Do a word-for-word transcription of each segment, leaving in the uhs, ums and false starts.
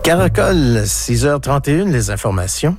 Caracol, six heures trente et une, les informations.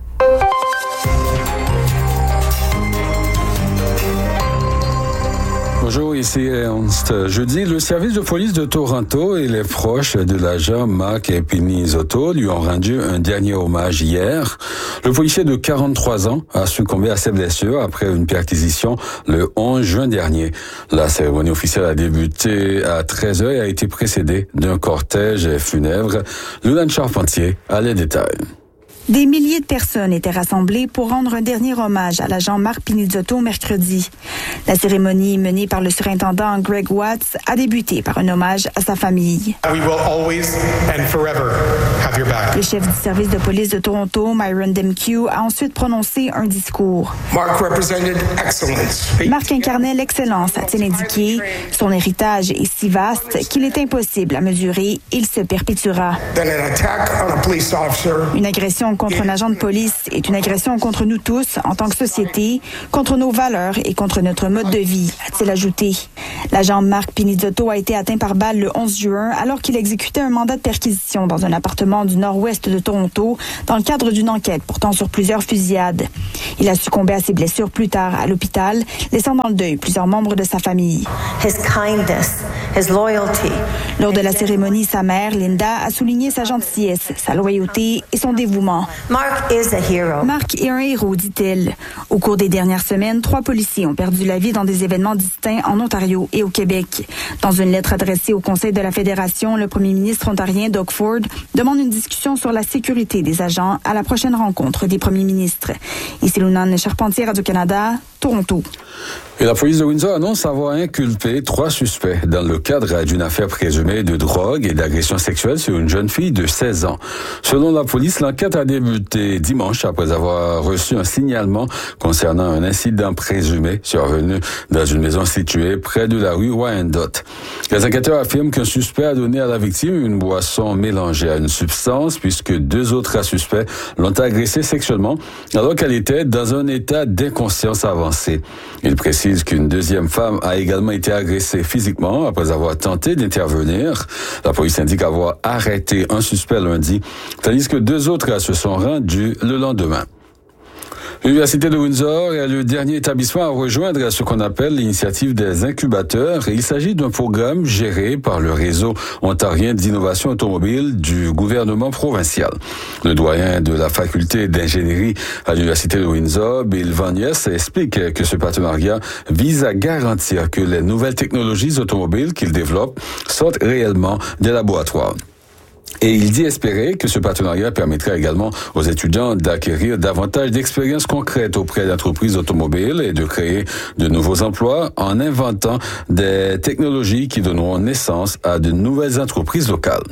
Bonjour, ici Ernst. Jeudi, le service de police de Toronto et les proches de l'agent Mark Pinizotto lui ont rendu un dernier hommage hier. Le policier de quarante-trois ans a succombé à ses blessures après une perquisition le onze juin dernier. La cérémonie officielle a débuté à treize heures et a été précédée d'un cortège funèbre. Lulane Charpentier a les détails. Des milliers de personnes étaient rassemblées pour rendre un dernier hommage à l'agent Mark Pinizotto mercredi. La cérémonie menée par le surintendant Greg Watts a débuté par un hommage à sa famille. We will always and forever have your back. Le chef du service de police de Toronto, Myron Demkew, a ensuite prononcé un discours. Mark represented excellence. Mark incarnait l'excellence, a-t-il indiqué. Son héritage est si vaste qu'il est impossible à mesurer. Il se perpétuera. Then an attack on a police officer. Une agression contre un agent de police est une agression contre nous tous, en tant que société, contre nos valeurs et contre notre mode de vie, a-t-il ajouté. L'agent Mark Pinizotto a été atteint par balle le onze juin alors qu'il exécutait un mandat de perquisition dans un appartement du nord-ouest de Toronto dans le cadre d'une enquête portant sur plusieurs fusillades. Il a succombé à ses blessures plus tard à l'hôpital, laissant dans le deuil plusieurs membres de sa famille. His kindness, his loyalty. Lors de la cérémonie, sa mère, Linda, a souligné sa gentillesse, sa loyauté et son dévouement. Mark is a hero. Mark est un héros, dit-elle. Au cours des dernières semaines, trois policiers ont perdu la vie dans des événements distincts en Ontario et au Québec. Dans une lettre adressée au Conseil de la Fédération, le premier ministre ontarien Doug Ford demande une discussion sur la sécurité des agents à la prochaine rencontre des premiers ministres. Ici Lulane Charpentier, Radio-Canada, Toronto. Et la police de Windsor annonce avoir inculpé trois suspects dans le cadre d'une affaire présumée de drogue et d'agression sexuelle sur une jeune fille de seize ans. Selon la police, l'enquête a débuté dimanche après avoir reçu un signalement concernant un incident présumé survenu dans une maison située près de la rue Wyandotte. Les enquêteurs affirment qu'un suspect a donné à la victime une boisson mélangée à une substance puisque deux autres suspects l'ont agressée sexuellement alors qu'elle était dans un état d'inconscience avancée. Il précise qu'une deuxième femme a également été agressée physiquement après avoir tenté d'intervenir. La police indique avoir arrêté un suspect lundi, tandis que deux autres se sont rendus le lendemain. L'Université de Windsor est le dernier établissement à rejoindre ce qu'on appelle l'initiative des incubateurs. Il s'agit d'un programme géré par le réseau ontarien d'innovation automobile du gouvernement provincial. Le doyen de la faculté d'ingénierie à l'Université de Windsor, Bill Van Ness, explique que ce partenariat vise à garantir que les nouvelles technologies automobiles qu'il développe sortent réellement des laboratoires. Et il dit espérer que ce partenariat permettra également aux étudiants d'acquérir davantage d'expériences concrètes auprès d'entreprises automobiles et de créer de nouveaux emplois en inventant des technologies qui donneront naissance à de nouvelles entreprises locales.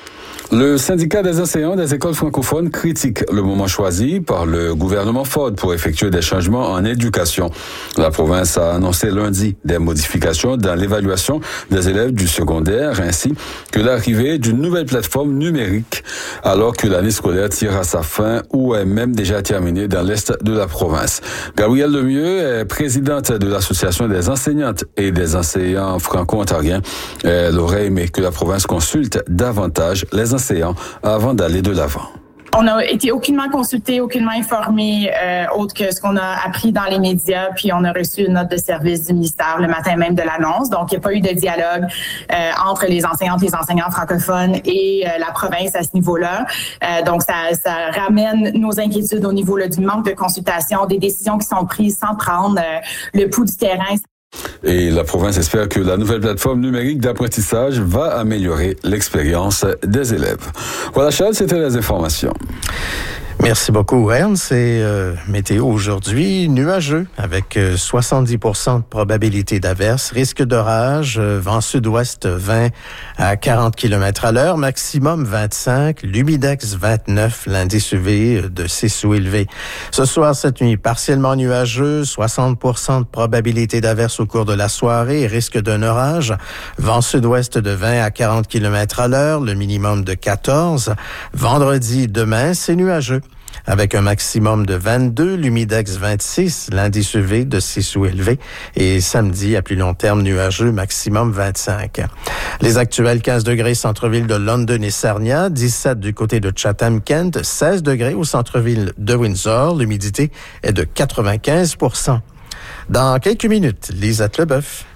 Le syndicat des enseignants des écoles francophones critique le moment choisi par le gouvernement Ford pour effectuer des changements en éducation. La province a annoncé lundi des modifications dans l'évaluation des élèves du secondaire ainsi que l'arrivée d'une nouvelle plateforme numérique alors que l'année scolaire tire à sa fin ou est même déjà terminée dans l'est de la province. Gabrielle Lemieux est présidente de l'Association des enseignantes et des enseignants franco-ontariens. Elle aurait aimé que la province consulte davantage les enseignants avant d'aller de l'avant. On n'a été aucunement consulté, aucunement informé, euh, autre que ce qu'on a appris dans les médias, puis on a reçu une note de service du ministère le matin même de l'annonce. Donc, il n'y a pas eu de dialogue euh, entre les enseignantes et les enseignants francophones et euh, la province à ce niveau-là. Euh, donc, ça, ça ramène nos inquiétudes au niveau là, du manque de consultation, des décisions qui sont prises sans prendre euh, le pouls du terrain. Et la province espère que la nouvelle plateforme numérique d'apprentissage va améliorer l'expérience des élèves. Voilà, Charles, c'était les informations. Merci beaucoup, Ernst. C'est euh, météo aujourd'hui, nuageux, avec euh, soixante-dix pour cent de probabilité d'averse, risque d'orage, euh, vent sud-ouest vingt à quarante kilomètres à l'heure, maximum vingt-cinq, l'humidex vingt-neuf, l'indice U V de six ou élevé. Ce soir, cette nuit, partiellement nuageux, soixante pour cent de probabilité d'averse au cours de la soirée, risque d'un orage, vent sud-ouest de vingt à quarante kilomètres à l'heure, le minimum de quatorze. Vendredi, demain, c'est nuageux. avec un maximum de vingt-deux, l'humidex vingt-six, l'indice U V de six ou élevé, et samedi, à plus long terme, nuageux, maximum vingt-cinq. Les actuels quinze degrés centre-ville de London et Sarnia, dix-sept du côté de Chatham-Kent, seize degrés au centre-ville de Windsor, l'humidité est de quatre-vingt-quinze pour cent. Dans quelques minutes, Lisa Leboeuf.